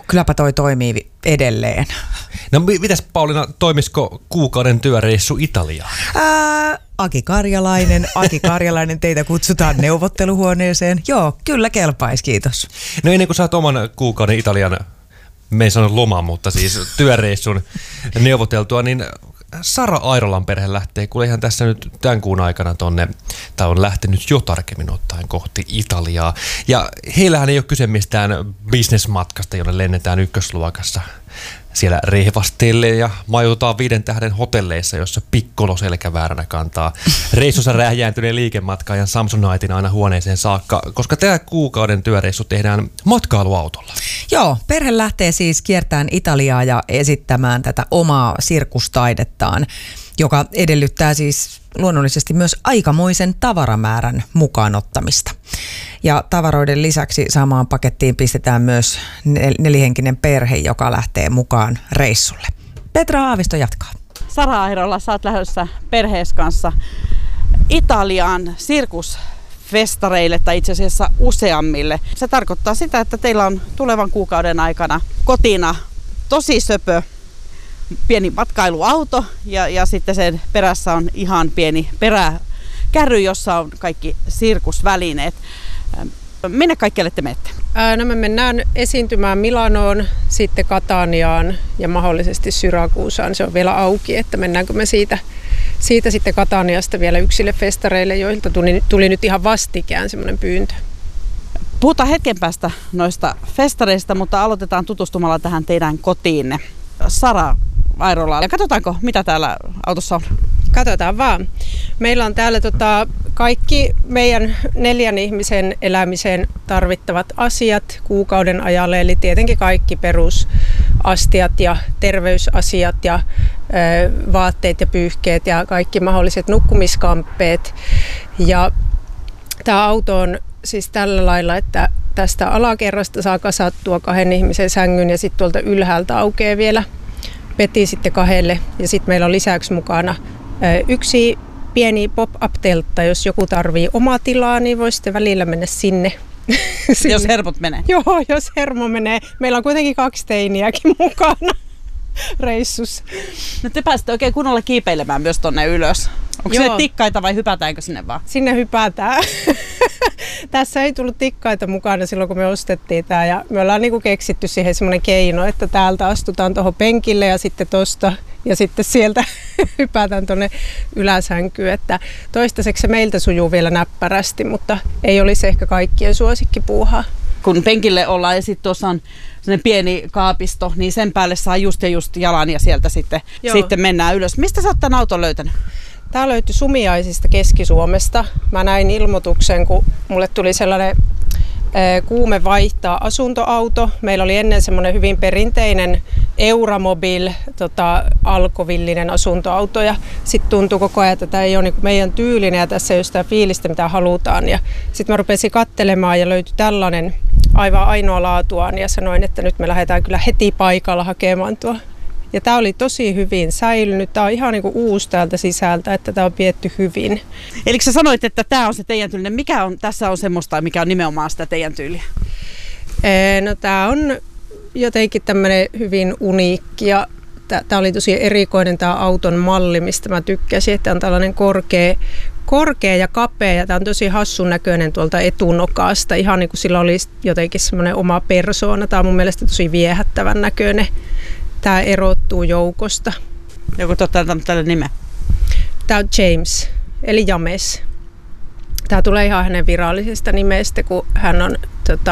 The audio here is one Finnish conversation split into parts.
Kylläpä toi toimii edelleen. No mitäs Pauliina, toimisiko kuukauden työreissu Italiaan? Aki Karjalainen, teitä kutsutaan neuvotteluhuoneeseen. Joo, kyllä kelpaisi, kiitos. No ennen kuin saat oman kuukauden Italian, me ei sano loma, mutta siis työreissun neuvoteltua, niin Sara Airolan perhe lähtee, kuule ihan tässä nyt tämän kuun aikana tai on lähtenyt jo tarkemmin ottaen kohti Italiaa. Ja heillähän ei ole kyse mistään bisnesmatkasta, jonne lennetään ykkösluokassa. Siellä rehvastelee ja majoitutaan 5 tähden hotelleissa, jossa pikkolo selkävääränä kantaa reissussa räjääntyneen liikematkaajan Samsonitein aina huoneeseen saakka, koska tämä kuukauden työreissu tehdään matkailuautolla. Joo, perhe lähtee siis kiertämään Italiaa ja esittämään tätä omaa sirkustaidettaan, joka edellyttää siis luonnollisesti myös aikamoisen tavaramäärän mukaan ottamista. Ja tavaroiden lisäksi samaan pakettiin pistetään myös 4-henkinen perhe, joka lähtee mukaan reissulle. Petra Haavisto jatkaa. Sara Airola, sä oot lähdössä perhees kanssa Italiaan sirkusfestareille tai itse asiassa useammille. Se tarkoittaa sitä, että teillä on tulevan kuukauden aikana kotina tosi söpö pieni matkailuauto ja sitten sen perässä on ihan pieni peräkärry, jossa on kaikki sirkusvälineet. Minne kaikkialle te menette? No me mennään esiintymään Milanoon, sitten Cataniaan ja mahdollisesti Syrakuusaan. Se on vielä auki, että mennäänkö me siitä sitten Cataniasta vielä yksille festareille, joilta tuli nyt ihan vastikään semmoinen pyyntö. Puhutaan hetken päästä noista festareista, mutta aloitetaan tutustumalla tähän teidän kotiinne. Sara Airola. Ja katsotaanko, mitä täällä autossa on? Katsotaan vaan. Meillä on täällä kaikki meidän 4 ihmisen elämiseen tarvittavat asiat kuukauden ajalle. Eli tietenkin kaikki perusastiat ja terveysasiat ja vaatteet ja pyyhkeet ja kaikki mahdolliset nukkumiskamppeet. Ja tämä auto on siis tällä lailla, että tästä alakerrasta saa kasattua 2 ihmisen sängyn ja sitten tuolta ylhäältä aukeaa vielä peti sitten 2. Ja sitten meillä on lisäksi mukana yksi pieni pop-up-teltta, jos joku tarvii omaa tilaa, niin voi sitten välillä mennä sinne. Jos hermot menee. Joo, jos hermo menee. Meillä on kuitenkin 2 teiniäkin mukana reissussa. No te pääsette oikein kunnolla kiipeilemään myös tonne ylös. Onko se tikkaita vai hypätäänkö sinne vaan? Sinne hypätään. Tässä ei tullut tikkaita mukana silloin, kun me ostettiin tämä. Ja me ollaan keksitty siihen semmoinen keino, että täältä astutaan tuohon penkille ja sitten tosta. Ja sitten sieltä hypätään tuonne yläsänkyyn. Että toistaiseksi se meiltä sujuu vielä näppärästi, mutta ei olisi ehkä kaikkien suosikkipuuhaa. Kun penkille ollaan ja sitten tuossa on sellainen pieni kaapisto, niin sen päälle saa just jalan ja sieltä sitten mennään ylös. Mistä sä oot tämän auton löytänyt? Tämä löytyi Sumiaisista Keski-Suomesta. Mä näin ilmoituksen, kun mulle tuli sellainen kuume vaihtaa asuntoauto. Meillä oli ennen semmoinen hyvin perinteinen Euramobil, alkovillinen asuntoauto. Ja sitten tuntui koko ajan, että tämä ei ole niin meidän tyylinen ja tässä ei ole sitä fiilistä, mitä halutaan. Sitten mä rupesin katselemaan ja löytyi tällainen aivan ainoa laatuaan ja sanoin, että nyt me lähdetään kyllä heti paikalla hakemaan tuo. Ja tämä oli tosi hyvin säilynyt. Tämä on ihan niin kuin uusi täältä sisältä, että tämä on pidetty hyvin. Eli sä sanoit, että tämä on se teidän tyylinen. Mikä on tässä on semmoista, mikä on nimenomaan sitä teidän tyyliä? No tämä on jotenkin tämmöinen hyvin uniikki ja tämä oli tosi erikoinen tämä auton malli, mistä mä tykkäsin, että on tällainen korkea ja kapea ja tämä on tosi hassun näköinen tuolta etunokasta. Ihan niin kuin sillä olisi jotenkin semmoinen oma persoona. Tämä on mun mielestä tosi viehättävän näköinen. Tämä erottuu joukosta. Joku totta tälle nimen? Tämä on James, eli James. Tämä tulee ihan hänen virallisesta nimestä, kun hän on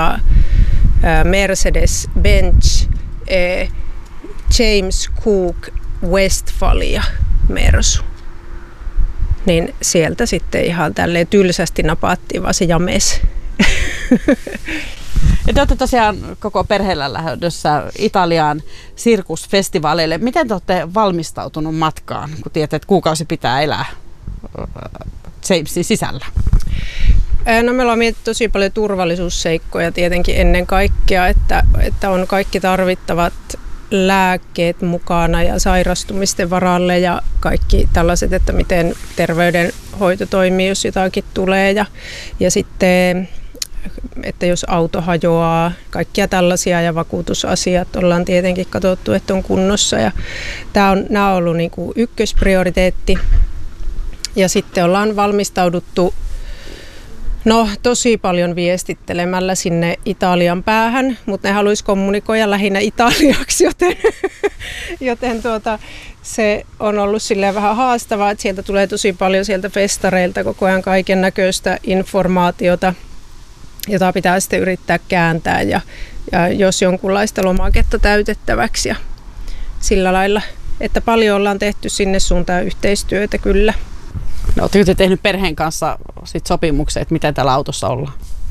Mercedes-Benz James Cook Westfalia Mersu. Niin sieltä sitten ihan tälleen tylsästi napattiin vaan se James. Ja te olette tosiaan koko perheellä lähdössä Italiaan sirkusfestivaaleille. Miten te olette valmistautunut matkaan, kun tiedätte, että kuukausi pitää elää Jamesin sisällä? No meillä on mietitty tosi paljon turvallisuusseikkoja tietenkin ennen kaikkea, että on kaikki tarvittavat lääkkeet mukana ja sairastumisten varalle ja kaikki tällaiset, että miten terveydenhoito toimii, jos jotakin tulee. Ja sitten että jos auto hajoaa, kaikkia tällaisia ja vakuutusasiat ollaan tietenkin katsottu, että on kunnossa. Ja nämä on ollut niin kuin ykkösprioriteetti. Ja sitten ollaan valmistauduttu tosi paljon viestittelemällä sinne Italian päähän, mutta ne haluaisi kommunikoida lähinnä italiaksi, joten se on ollut silleen vähän haastavaa, että sieltä tulee tosi paljon sieltä festareilta koko ajan kaiken näköistä informaatiota, jota pitää sitten yrittää kääntää ja jos jonkunlaista lomaketta täytettäväksi ja sillä lailla, että paljon ollaan tehty sinne suuntaan yhteistyötä kyllä. No, oletteko te tehnyt perheen kanssa sit sopimuksen, että miten täällä autossa ollaan?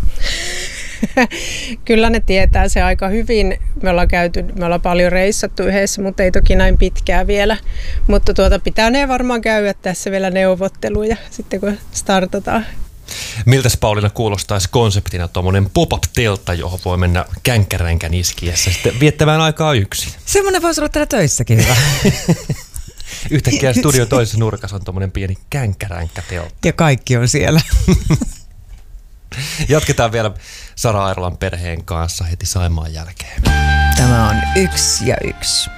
Kyllä ne tietää se aika hyvin. Me ollaan paljon reissattu yhdessä, mutta ei toki näin pitkään vielä. Mutta pitää ne varmaan käydä tässä vielä neuvotteluja sitten kun startataan. Miltäs Pauliina kuulostaisi konseptina tuommoinen pop-up-teltta, johon voi mennä känkkäränkän iskiessä sitten viettämään aikaa yksin? Semmoinen voisi olla täällä töissäkin hyvä. Yhtäkkiä studion toisessa nurkassa on tuommoinen pieni känkkäränkkäteltta. Ja kaikki on siellä. Jatketaan vielä Sara Airolan perheen kanssa heti Saimaan jälkeen. Tämä on 1 ja 1.